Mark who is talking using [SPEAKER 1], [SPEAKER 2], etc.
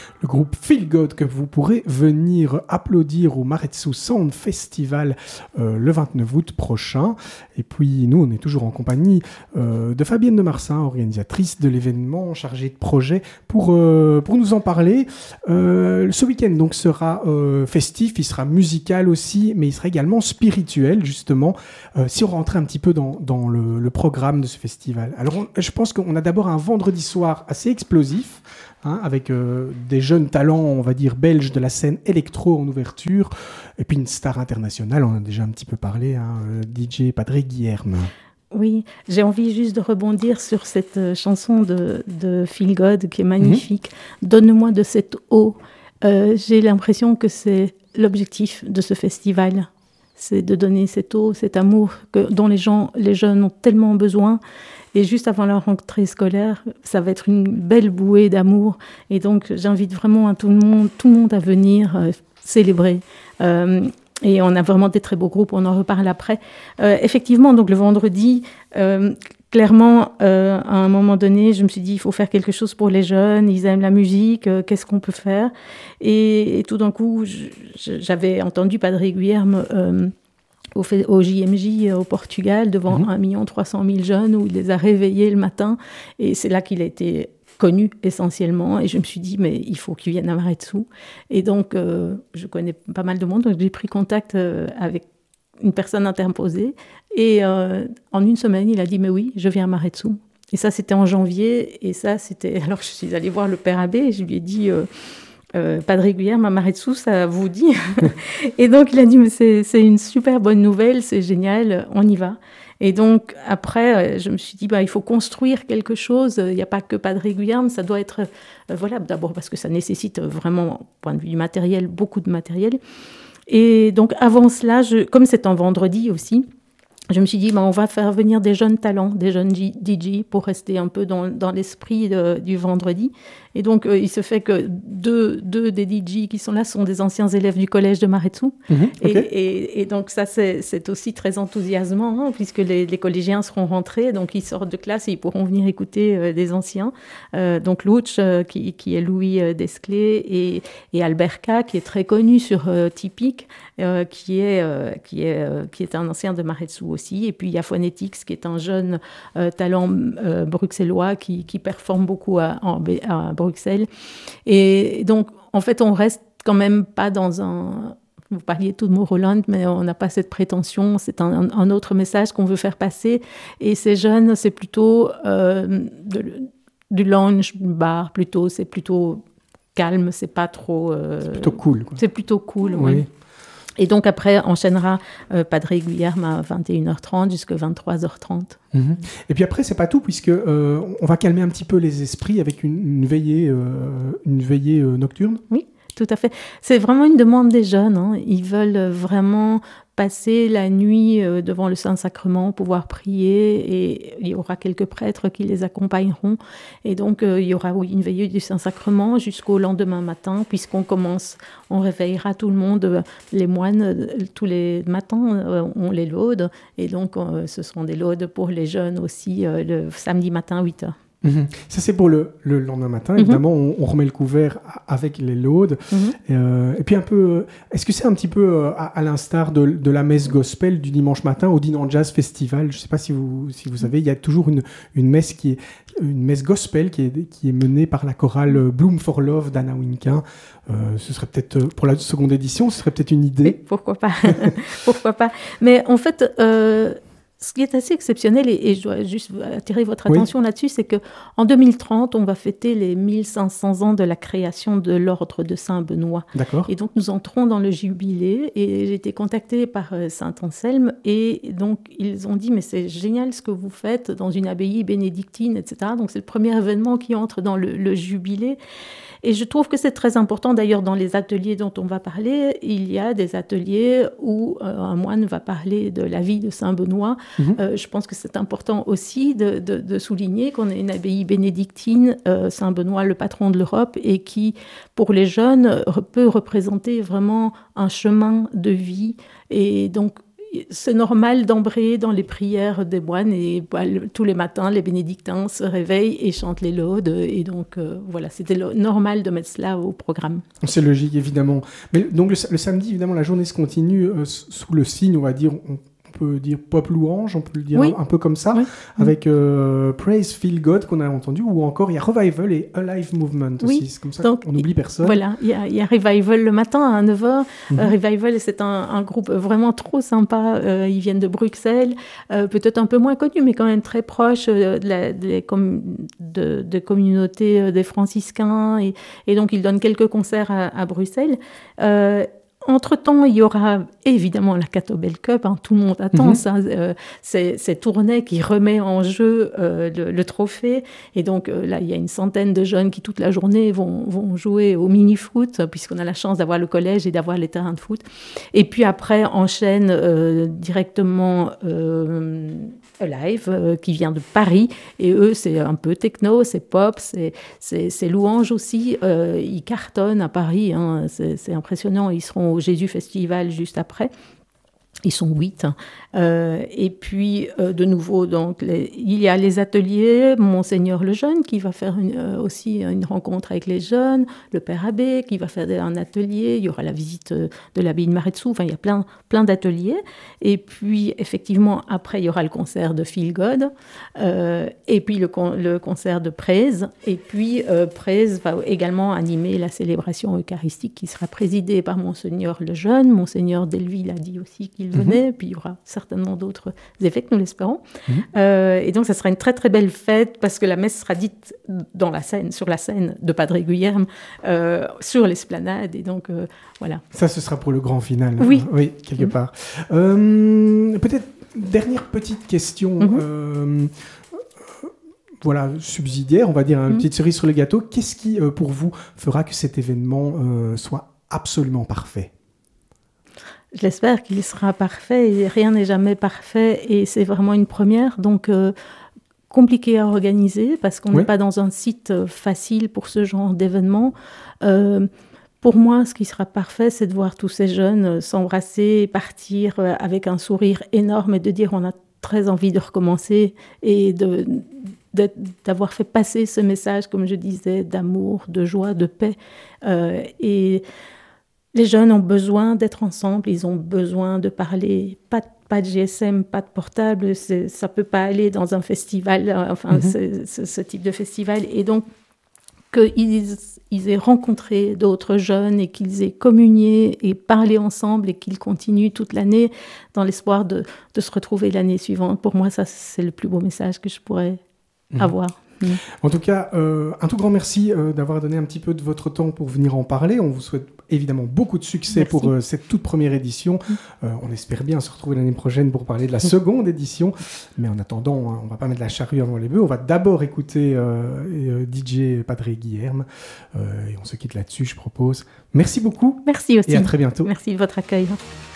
[SPEAKER 1] le groupe Feel Good que vous pourrez venir applaudir au Maretsu Sound Festival le 29 août prochain. Et puis nous, on est toujours en compagnie de Fabienne de Marsin, organisatrice de l'événement, chargée de projet, pour nous en parler. Ce week-end donc sera festif, il sera musical aussi, mais il sera également spirituel, justement, si on rentrait un petit peu dans le programme de ce festival. Alors je pense qu'on a d'abord un vendredi soir assez explosif, avec des jeunes talents, on va dire, belges de la scène électro en ouverture, et puis une star internationale, on en a déjà un petit peu parlé, DJ Padre Guilherme.
[SPEAKER 2] Oui, j'ai envie juste de rebondir sur cette chanson de Feel Good qui est magnifique. Donne-moi de cette eau. J'ai l'impression que c'est l'objectif de ce festival. C'est de donner cette eau, cet amour dont les jeunes ont tellement besoin. Et juste avant la rentrée scolaire, ça va être une belle bouée d'amour. Et donc, j'invite vraiment tout le monde à venir célébrer. Et on a vraiment des très beaux groupes, on en reparle après. Effectivement, donc le vendredi, clairement, à un moment donné, je me suis dit, il faut faire quelque chose pour les jeunes, ils aiment la musique, qu'est-ce qu'on peut faire ? Et tout d'un coup, j'avais entendu Padre Guilherme au JMJ au Portugal, devant 1 300 000 jeunes, où il les a réveillés le matin. Et c'est là qu'il a été connu essentiellement. Et je me suis dit, mais il faut qu'il vienne à Maretsu. Et donc, je connais pas mal de monde, donc j'ai pris contact avec une personne interposée. Et en une semaine, il a dit, mais oui, je viens à Maretsu. Et ça, c'était en janvier. Et ça, c'était... Alors, je suis allée voir le père abbé et je lui ai dit... Padre Guilherme à Maretsu, ça vous dit? Et donc, il a dit, mais c'est une super bonne nouvelle, c'est génial, on y va. Et donc, après, je me suis dit, il faut construire quelque chose. Il n'y a pas que Padre Guilherme, ça doit être... voilà, d'abord parce que ça nécessite vraiment, au point de vue du matériel, beaucoup de matériel. Et donc, avant cela, comme c'est un vendredi aussi, je me suis dit, on va faire venir des jeunes talents, des jeunes DJ pour rester un peu dans l'esprit du vendredi. Et donc, il se fait que deux des DJ qui sont là sont des anciens élèves du collège de Maretsu. Et donc, ça, c'est aussi très enthousiasmant, puisque les collégiens seront rentrés, donc ils sortent de classe et ils pourront venir écouter des anciens. Donc, Luch, qui est Louis Desclés, et Alberca, qui est très connu sur Typique, qui est un ancien de Maretsu aussi. Et puis, il y a Phonetics, qui est un jeune talent bruxellois qui performe beaucoup à Bruxelles. Et donc, en fait, on reste quand même pas dans un... Vous parliez tout de Tomorrowland, mais on n'a pas cette prétention. C'est un autre message qu'on veut faire passer. Et ces jeunes, c'est plutôt du lounge bar, plutôt. C'est plutôt calme, c'est pas trop...
[SPEAKER 1] c'est plutôt cool, quoi.
[SPEAKER 2] C'est plutôt cool, oui. Et donc, après, enchaînera Padre Guilherme à 21h30 jusqu'à 23h30.
[SPEAKER 1] Et puis après, c'est pas tout, puisque on va calmer un petit peu les esprits avec une veillée nocturne. Oui,
[SPEAKER 2] tout à fait. C'est vraiment une demande des jeunes. Ils veulent vraiment passer la nuit devant le Saint-Sacrement, pouvoir prier, et il y aura quelques prêtres qui les accompagneront. Et donc, il y aura une veillée du Saint-Sacrement jusqu'au lendemain matin, puisqu'on réveillera tout le monde, les moines, tous les matins, on les laude. Et donc, ce seront des laudes pour les jeunes aussi, le samedi matin, 8h.
[SPEAKER 1] Ça, c'est pour le lendemain matin. Évidemment, on remet le couvert avec les laudes. Et puis un peu, est-ce que c'est un petit peu à l'instar de la messe gospel du dimanche matin au Dinan Jazz Festival? Je ne sais pas si vous savez, il y a toujours une messe qui est une messe gospel qui est menée par la chorale Bloom for Love d'Anna Winquin. Ce serait peut-être, pour la seconde édition, ce serait peut-être une idée.
[SPEAKER 2] Oui, pourquoi pas. Pourquoi pas. Mais en fait... ce qui est assez exceptionnel, et je dois juste attirer votre attention là-dessus, c'est qu'en 2030, on va fêter les 1500 ans de la création de l'ordre de Saint-Benoît.
[SPEAKER 1] D'accord.
[SPEAKER 2] Et donc, nous entrons dans le jubilé, et j'ai été contactée par Saint-Anselme, et donc, ils ont dit, mais c'est génial ce que vous faites dans une abbaye bénédictine, etc. Donc, c'est le premier événement qui entre dans le jubilé. Et je trouve que c'est très important. D'ailleurs, dans les ateliers dont on va parler, il y a des ateliers où un moine va parler de la vie de Saint-Benoît. Je pense que c'est important aussi de souligner qu'on est une abbaye bénédictine, Saint-Benoît, le patron de l'Europe, et qui, pour les jeunes, peut représenter vraiment un chemin de vie. Et donc, c'est normal d'embrayer dans les prières des moines et tous les matins, les bénédictins se réveillent et chantent les laudes. Et donc, voilà, c'était normal de mettre cela au programme.
[SPEAKER 1] C'est logique, évidemment. Mais donc, le samedi, évidemment, la journée se continue sous le signe, on va dire, on peut dire pop louange, on peut le dire un peu comme ça, avec Praise, Feel God qu'on a entendu, ou encore il y a Revival et Alive Movement aussi, c'est comme ça qu'on n'oublie personne.
[SPEAKER 2] Voilà, il y a Revival le matin à 9h. Revival, c'est un groupe vraiment trop sympa, ils viennent de Bruxelles, peut-être un peu moins connu, mais quand même très proche des communautés des franciscains, et donc ils donnent quelques concerts à Bruxelles. Entre-temps, il y aura évidemment la Catobel Cup, tout le monde attend ça, c'est Tournai qui remet en jeu le trophée, et donc là il y a une centaine de jeunes qui toute la journée vont jouer au mini-foot, puisqu'on a la chance d'avoir le collège et d'avoir les terrains de foot, et puis après enchaîne directement Alive, qui vient de Paris, et eux c'est un peu techno, c'est pop, c'est louange aussi, ils cartonnent à Paris, c'est impressionnant, ils seront au Jésus Festival juste après. Ils sont 8. Et puis, de nouveau, donc, il y a les ateliers, Monseigneur le Jeune, qui va faire aussi une rencontre avec les jeunes, le Père Abbé, qui va faire un atelier, il y aura la visite de l'abbaye de Maretsu, il y a plein d'ateliers. Et puis, effectivement, après, il y aura le concert de Feel God, et puis le concert de Praise. Et puis, Praise va également animer la célébration eucharistique qui sera présidée par Monseigneur le Jeune. Monseigneur Delville a dit aussi qu'il venait, puis il y aura certainement d'autres évêques, nous l'espérons. Et donc, ça sera une très, très belle fête, parce que la messe sera dite sur la scène de Padre Guilherme, sur l'esplanade, et donc, voilà.
[SPEAKER 1] Ça, ce sera pour le grand final.
[SPEAKER 2] Oui.
[SPEAKER 1] Oui, quelque part. Peut-être, dernière petite question, voilà, subsidiaire, on va dire, une petite cerise sur le gâteau. Qu'est-ce qui, pour vous, fera que cet événement soit absolument parfait ?
[SPEAKER 2] Je l'espère qu'il sera parfait, et rien n'est jamais parfait, et c'est vraiment une première, donc compliqué à organiser, parce qu'on n'est pas dans un site facile pour ce genre d'événement. Pour moi, ce qui sera parfait, c'est de voir tous ces jeunes s'embrasser, partir avec un sourire énorme, et de dire on a très envie de recommencer, et d'avoir fait passer ce message, comme je disais, d'amour, de joie, de paix, et les jeunes ont besoin d'être ensemble, ils ont besoin de parler, pas de GSM, pas de portable, ça ne peut pas aller dans un festival, ce type de festival. Et donc, qu'ils aient rencontré d'autres jeunes et qu'ils aient communié et parlé ensemble et qu'ils continuent toute l'année dans l'espoir de se retrouver l'année suivante. Pour moi, ça, c'est le plus beau message que je pourrais avoir.
[SPEAKER 1] En tout cas, un tout grand merci d'avoir donné un petit peu de votre temps pour venir en parler. On vous souhaite évidemment beaucoup de succès pour cette toute première édition. On espère bien se retrouver l'année prochaine pour parler de la seconde édition. Mais en attendant, on ne va pas mettre la charrue avant les bœufs. On va d'abord écouter DJ Padre Guilherme. Et on se quitte là-dessus, je propose. Merci beaucoup.
[SPEAKER 2] Merci aussi.
[SPEAKER 1] Et à très bientôt.
[SPEAKER 2] Merci de votre accueil.